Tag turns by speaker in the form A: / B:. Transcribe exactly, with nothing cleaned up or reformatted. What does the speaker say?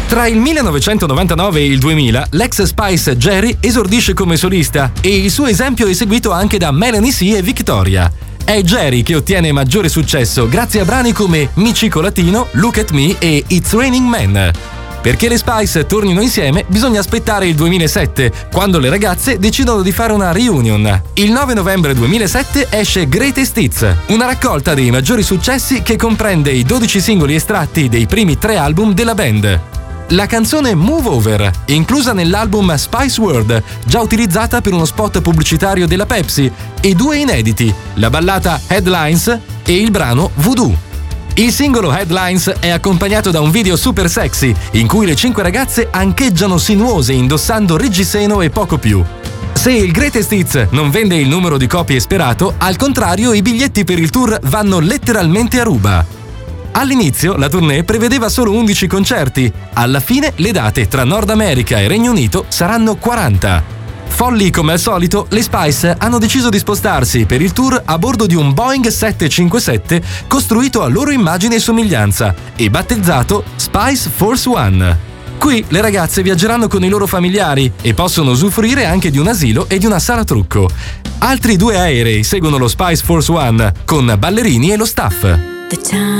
A: Tra il millenovecentonovantanove e il duemila, l'ex Spice Geri esordisce come solista e il suo esempio è seguito anche da Melanie C e Victoria. È Geri che ottiene maggiore successo grazie a brani come Mi Cicolatino, Look at Me e It's Raining Men. Perché le Spice tornino insieme bisogna aspettare il duemilasette, quando le ragazze decidono di fare una reunion. Il nove novembre duemilasette esce Greatest Hits, una raccolta dei maggiori successi che comprende i dodici singoli estratti dei primi tre album della band. La canzone Move Over, inclusa nell'album Spice World, già utilizzata per uno spot pubblicitario della Pepsi, e due inediti, la ballata Headlines e il brano Voodoo. Il singolo Headlines è accompagnato da un video super sexy, in cui le cinque ragazze ancheggiano sinuose indossando reggiseno e poco più. Se il Greatest Hits non vende il numero di copie sperato, al contrario i biglietti per il tour vanno letteralmente a ruba. All'inizio la tournée prevedeva solo undici concerti, alla fine le date tra Nord America e Regno Unito saranno quaranta. Folli come al solito, le Spice hanno deciso di spostarsi per il tour a bordo di un Boeing sette cinquantasette costruito a loro immagine e somiglianza e battezzato Spice Force One. Qui le ragazze viaggeranno con i loro familiari e possono usufruire anche di un asilo e di una sala trucco. Altri due aerei seguono lo Spice Force One con ballerini e lo staff.